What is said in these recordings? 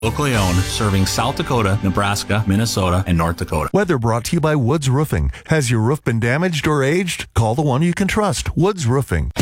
Locally owned, serving South Dakota, Nebraska, Minnesota, and North Dakota. Weather brought to you by Woods Roofing. Has your roof been damaged or aged? Call the one you can trust, Woods Roofing.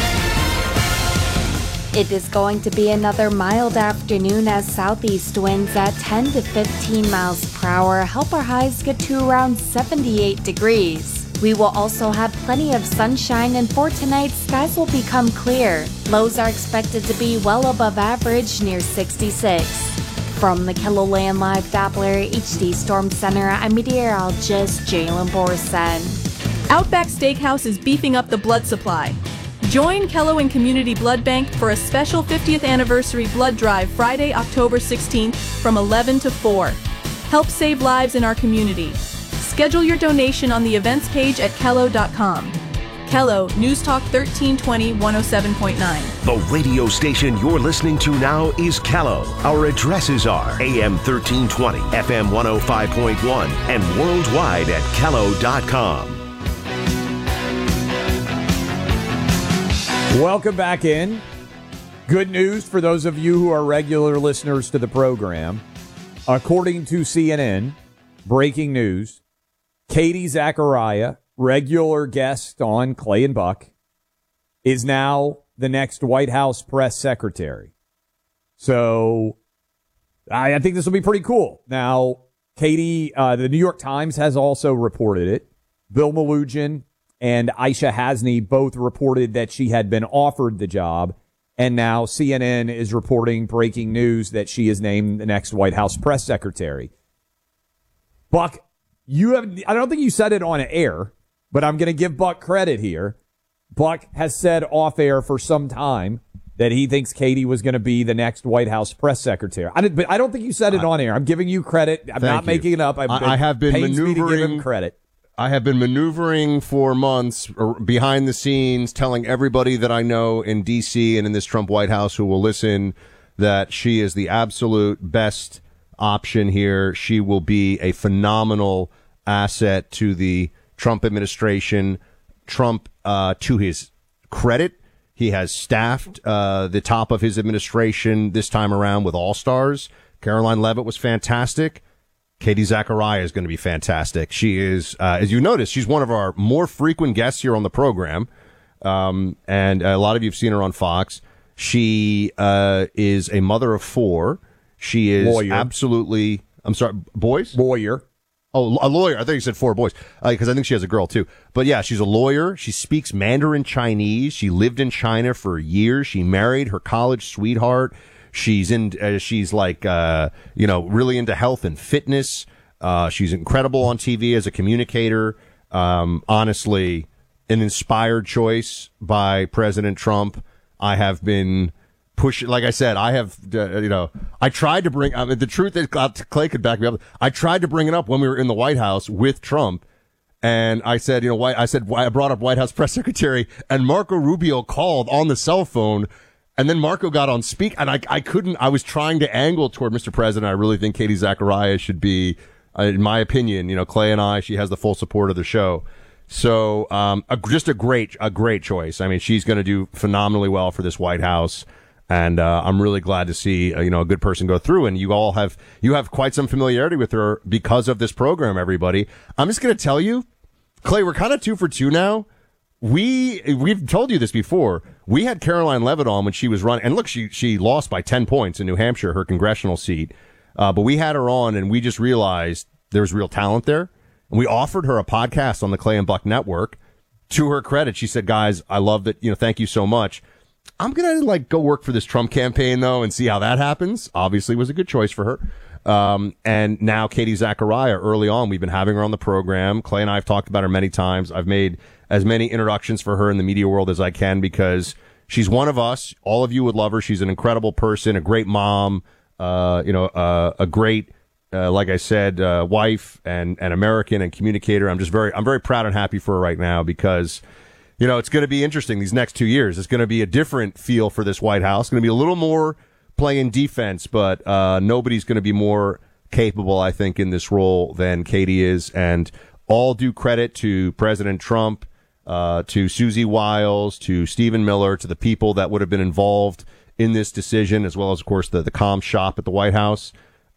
It is going to be another mild afternoon as southeast winds at 10 to 15 miles per hour help our highs get to around 78 degrees. We will also have plenty of sunshine, and for tonight, skies will become clear. Lows are expected to be well above average, near 66. From the KELOLAND Live Doppler HD Storm Center, I'm meteorologist Jalen Borson. Outback Steakhouse is beefing up the blood supply. Join Kello and Community Blood Bank for a special 50th anniversary blood drive Friday, October 16th from 11 to 4. Help save lives in our community. Schedule your donation on the events page at Kello.com. Kello, News Talk 1320 107.9. The radio station you're listening to now is Kello. Our addresses are AM 1320, FM 105.1, and worldwide at Kello.com. Welcome back in. Good news for those of you who are regular listeners to the program. According to CNN, breaking news, Katie Zachariah, regular guest on Clay and Buck, is now the next White House press secretary. So I think this will be pretty cool. Now, Katie, the New York Times has also reported it. Bill Melugin and Aisha Hasni both reported that she had been offered the job. And now CNN is reporting breaking news that she is named the next White House press secretary. Buck, I don't think you said it on air, but I'm going to give Buck credit here. Buck has said off air for some time that he thinks Katie was going to be the next White House press secretary. But I don't think you said it on air. I'm giving you credit. I'm not making it up. I have been maneuvering. Me to give him credit. I have been maneuvering for months behind the scenes, telling everybody that I know in D.C. and in this Trump White House who will listen that she is the absolute best option here. She will be a phenomenal asset to the Trump administration. Trump, to his credit, he has staffed the top of his administration this time around with all-stars. Caroline Leavitt was fantastic. Katie Zachariah is going to be fantastic. She is, as you noticed, she's one of our more frequent guests here on the program. And a lot of you have seen her on Fox. She is a mother of four. She is lawyer. Absolutely, I'm sorry, boys? Lawyer. Oh, a lawyer. I think you said four boys, because I think she has a girl too. But yeah, she's a lawyer. She speaks Mandarin Chinese. She lived in China for years. She married her college sweetheart. She's like, really into health and fitness. She's incredible on TV as a communicator. Honestly, an inspired choice by President Trump. I have been pushing, like I said, I tried to bring, the truth is, Clay could back me up. I tried to bring it up when we were in the White House with Trump. And I said, I brought up White House press secretary, and Marco Rubio called on the cell phone. And then Marco got on speak, and I was trying to angle toward Mr. President. I really think Katie Zachariah should be, in my opinion, Clay and she has the full support of the show. So, just a great choice. I mean, she's going to do phenomenally well for this White House. And, I'm really glad to see, a good person go through. And you have quite some familiarity with her because of this program, everybody. I'm just going to tell you, Clay, we're kind of 2 for 2 now. We've told you this before. We had Caroline Leavitt on when she was running, and look, she lost by 10 points in New Hampshire, her congressional seat. But we had her on, and we just realized there was real talent there. And we offered her a podcast on the Clay and Buck Network. To her credit, she said, "Guys, I love that. Thank you so much. I'm gonna go work for this Trump campaign though, and see how that happens." Obviously, was a good choice for her. And now Katie Zachariah. Early on, we've been having her on the program. Clay and I have talked about her many times. I've made as many introductions for her in the media world as I can because she's one of us. All of you would love her. She's an incredible person, a great mom, a great, like I said, wife and American and communicator. I'm very proud and happy for her right now because, it's going to be interesting these next 2 years. It's going to be a different feel for this White House. It's going to be a little more playing defense, but nobody's going to be more capable, I think, in this role than Katie is. And all due credit to President Trump, to Susie Wiles, to Stephen Miller, to the people that would have been involved in this decision, as well as, of course, the comm shop at the White House.